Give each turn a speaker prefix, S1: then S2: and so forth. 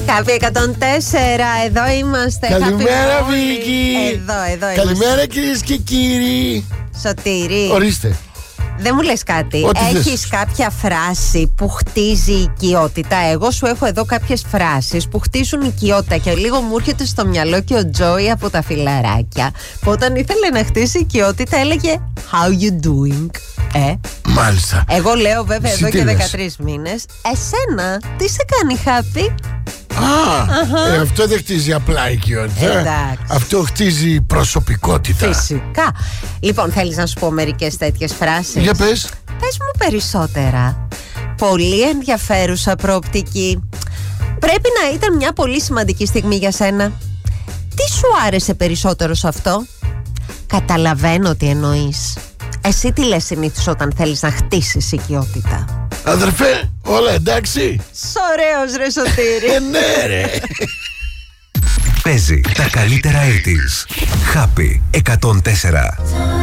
S1: Happy 104, εδώ είμαστε.
S2: Καλημέρα, Βίκη.
S1: Εδώ
S2: Καλημέρα, κυρίες και κύριοι.
S1: Σωτήρη.
S2: Ορίστε.
S1: Δεν μου λες κάτι.
S2: Ό,τι
S1: Έχεις
S2: θες.
S1: κάποια φράση που χτίζει οικειότητα? Εγώ σου έχω εδώ κάποιες φράσεις που χτίζουν οικειότητα και λίγο μου έρχεται στο μυαλό και ο Τζόι από τα φιλαράκια, που όταν ήθελε να χτίσει οικειότητα έλεγε How you doing?
S2: Μάλιστα.
S1: Εγώ λέω βέβαια
S2: Εσύ
S1: εδώ
S2: τι
S1: και
S2: λες?
S1: 13 μήνες. Εσένα τι σε κάνει happy?
S2: Αυτό δεν χτίζει απλά οικειότητα.
S1: Εντάξει.
S2: Αυτό χτίζει προσωπικότητα.
S1: Φυσικά. Λοιπόν, θέλεις να σου πω μερικές τέτοιες φράσεις?
S2: Για πες.
S1: Πες μου περισσότερα. Πολύ ενδιαφέρουσα προοπτική. Πρέπει να ήταν μια πολύ σημαντική στιγμή για σένα. Τι σου άρεσε περισσότερο σε αυτό? Καταλαβαίνω τι εννοείς. Εσύ τι λες συνήθως όταν θέλεις να χτίσεις οικειότητα?
S2: Αδερφέ, όλα εντάξει?
S1: Ωραίος ρε Σωτήρη.
S2: Ναι ρε.
S3: Παίζει τα καλύτερα 80's. Happy 104.